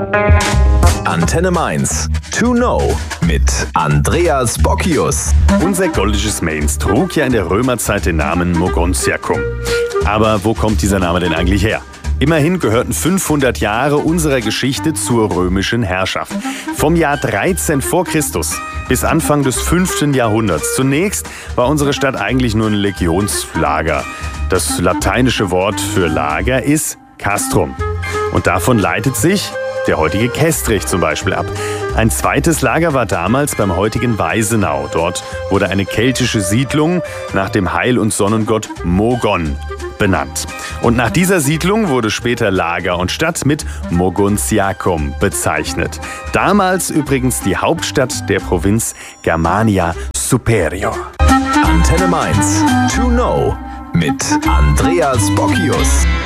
Antenne Mainz. To know mit Andreas Bockius. Unser goldisches Mainz trug ja in der Römerzeit den Namen Mogontiacum. Aber wo kommt dieser Name denn eigentlich her? Immerhin gehörten 500 Jahre unserer Geschichte zur römischen Herrschaft. Vom Jahr 13 vor Christus bis Anfang des 5. Jahrhunderts. Zunächst war unsere Stadt eigentlich nur ein Legionslager. Das lateinische Wort für Lager ist castrum. Und davon leitet sich der heutige Kestrich zum Beispiel ab. Ein zweites Lager war damals beim heutigen Weisenau. Dort wurde eine keltische Siedlung nach dem Heil- und Sonnengott Mogon benannt. Und nach dieser Siedlung wurde später Lager und Stadt mit Mogontiacum bezeichnet. Damals übrigens die Hauptstadt der Provinz Germania Superior. Antenne Mainz. To know mit Andreas Bockius.